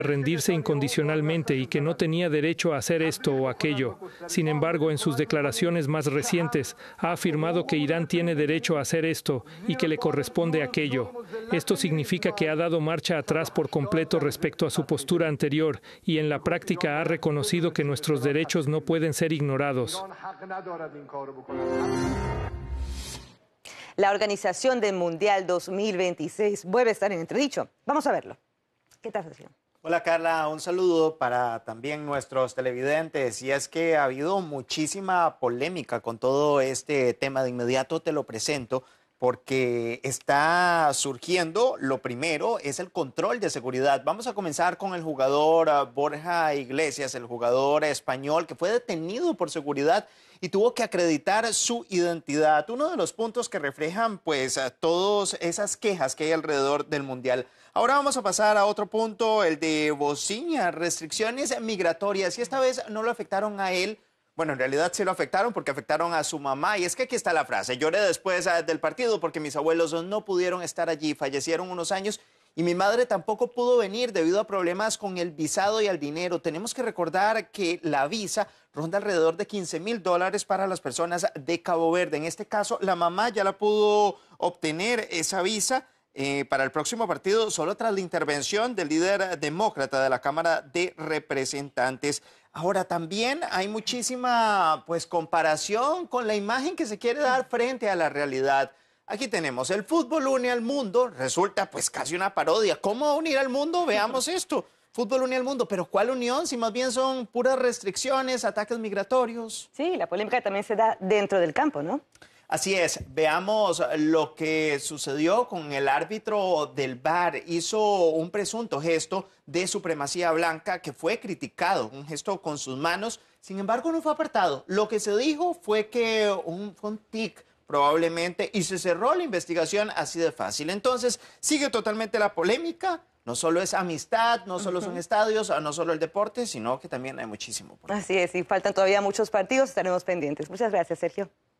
rendirse incondicionalmente y que no tenía derecho a hacer esto o aquello. Sin embargo, en sus declaraciones más recientes, ha afirmado que Irán tiene derecho a hacer esto y que le corresponde aquello. Esto significa que ha dado marcha atrás por completo respecto a su postura anterior y en la práctica ha reconocido que nuestros derechos no pueden ser ignorados. La organización del Mundial 2026 vuelve a estar en entredicho. Vamos a verlo. ¿Qué tal, Sergio? Hola Carla, un saludo para también nuestros televidentes. Y es que ha habido muchísima polémica con todo este tema. De inmediato te lo presento porque está surgiendo, lo primero es el control de seguridad. Vamos a comenzar con el jugador Borja Iglesias, el jugador español que fue detenido por seguridad y tuvo que acreditar su identidad. Uno de los puntos que reflejan pues todas esas quejas que hay alrededor del Mundial. Ahora vamos a pasar a otro punto, el de Bosnia, restricciones migratorias, y esta vez no lo afectaron a él. Bueno, en realidad sí lo afectaron porque afectaron a su mamá. Y es que aquí está la frase: lloré después del partido porque mis abuelos no pudieron estar allí, fallecieron unos años y mi madre tampoco pudo venir debido a problemas con el visado y el dinero. Tenemos que recordar que la visa ronda alrededor de $15,000 para las personas de Cabo Verde. En este caso, la mamá ya la pudo obtener esa visa para el próximo partido, solo tras la intervención del líder demócrata de la Cámara de Representantes. Ahora, también hay muchísima pues comparación con la imagen que se quiere dar frente a la realidad. Aquí tenemos: el fútbol une al mundo, resulta pues casi una parodia. ¿Cómo unir al mundo? Veamos esto. Fútbol une al mundo, pero ¿cuál unión? Si más bien son puras restricciones, ataques migratorios. Sí, la polémica también se da dentro del campo, ¿no? Así es, veamos lo que sucedió con el árbitro del VAR. Hizo un presunto gesto de supremacía blanca que fue criticado, un gesto con sus manos, sin embargo no fue apartado. Lo que se dijo fue que fue un tic probablemente y se cerró la investigación así de fácil. Entonces sigue totalmente la polémica. No solo es amistad, no solo son estadios, no solo el deporte, sino que también hay muchísimo. Así es, y faltan todavía muchos partidos, estaremos pendientes. Muchas gracias, Sergio.